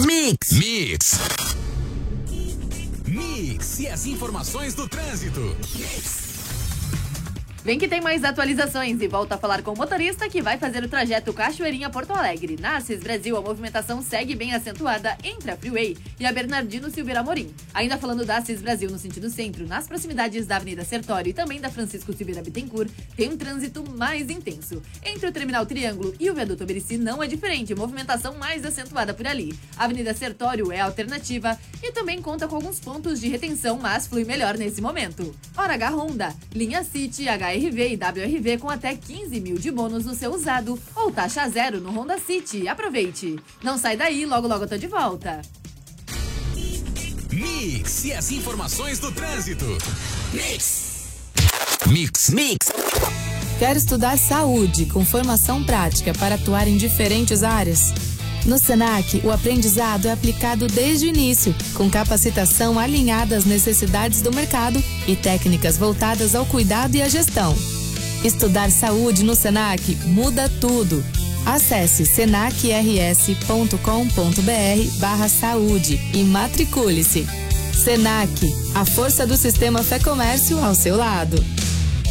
Mix. Mix. Mix e as informações do trânsito. Vem que tem mais atualizações e volta a falar com o motorista que vai fazer o trajeto Cachoeirinha-Porto Alegre. Na Assis Brasil, a movimentação segue bem acentuada entre a Freeway e a Bernardino Silveira Amorim. Ainda falando da Assis Brasil no sentido centro, nas proximidades da Avenida Sertório e também da Francisco Silveira Bittencourt, tem um trânsito mais intenso. Entre o Terminal Triângulo e o Viaduto Oberici não é diferente, movimentação mais acentuada por ali. A Avenida Sertório é a alternativa e também conta com alguns pontos de retenção, mas flui melhor nesse momento. Hora H Honda, linha City, HRV e WRV com até 15 mil de bônus no seu usado ou taxa zero no Honda City. Aproveite! Não sai daí, logo eu tô de volta. Mix e as informações do trânsito. Mix. Quer estudar saúde com formação prática para atuar em diferentes áreas? No Senac, o aprendizado é aplicado desde o início, com capacitação alinhada às necessidades do mercado e técnicas voltadas ao cuidado e à gestão. Estudar saúde no Senac muda tudo. Acesse senacrs.com.br/saúde e matricule-se. Senac, a força do sistema Fé Comércio ao seu lado.